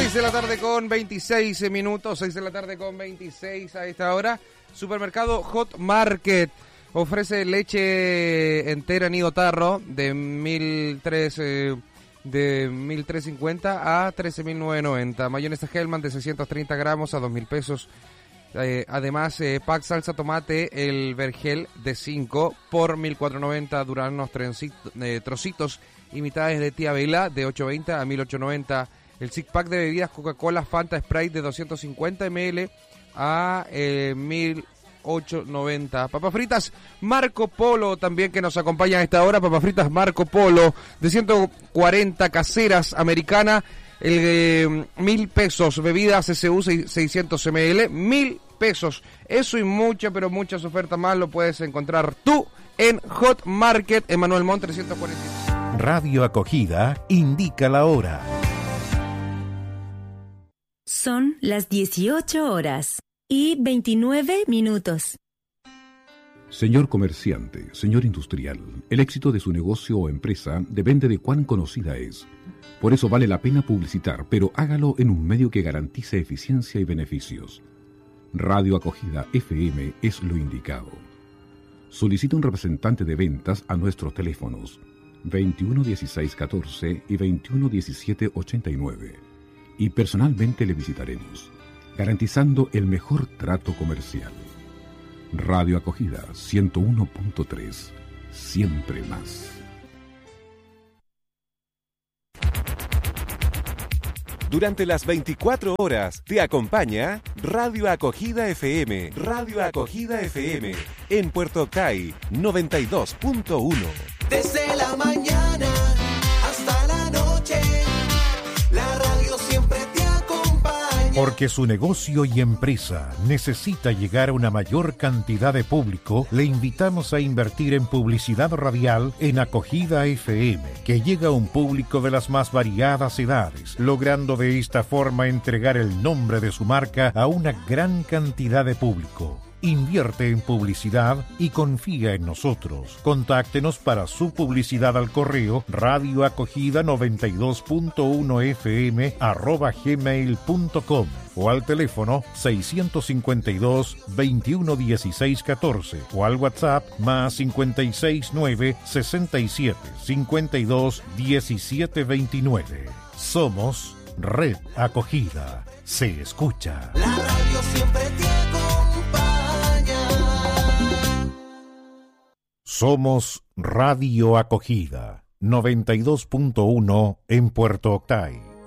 6 de la tarde con 26 minutos, 6 de la tarde con 26 a esta hora. Supermercado Hot Market ofrece leche entera nido tarro de 1.350 a 13.990. Mayonesa Hellman de 630 gramos a 2.000 pesos. Además, pack salsa tomate el vergel de 5 por 1.490. Duranos trocitos y mitades de tía Vela de 8.20 a 1.890. El six pack de bebidas Coca-Cola Fanta Sprite de 250 ml a 1.890. Papas fritas Marco Polo también, que nos acompaña a esta hora. Papas fritas Marco Polo de 140 caseras americana, el de 1.000 pesos. Bebidas SU 600 ml, 1.000 pesos. Eso y muchas, pero muchas ofertas más lo puedes encontrar tú en Hot Market Emanuel Montt 345. Radio Acogida indica la hora. Son las 18 horas y 29 minutos. Señor comerciante, señor industrial, el éxito de su negocio o empresa depende de cuán conocida es. Por eso vale la pena publicitar, pero hágalo en un medio que garantice eficiencia y beneficios. Radio Acogida FM es lo indicado. Solicita un representante de ventas a nuestros teléfonos 21 16 14 y 21 17 89 y personalmente le visitaremos, garantizando el mejor trato comercial. Radio Acogida 101.3, siempre más. Durante las 24 horas te acompaña Radio Acogida FM. Radio Acogida FM en Puerto Octay 92.1. Desde la mañana hasta la noche, la radio siempre te acompaña. Porque su negocio y empresa necesita llegar a una mayor cantidad de público, le invitamos a invertir en publicidad radial en Acogida FM, que llega a un público de las más variadas edades, logrando de esta forma entregar el nombre de su marca a una gran cantidad de público. Invierte en publicidad y confía en nosotros. Contáctenos para su publicidad al correo radioacogida92.1fm@gmail.com o al teléfono 652 21 16 14 o al WhatsApp más 569 67 52 17 29. Somos Red Acogida. Se escucha. La radio siempre te acompaña. Somos Radio Acogida 92.1 en Puerto Octay.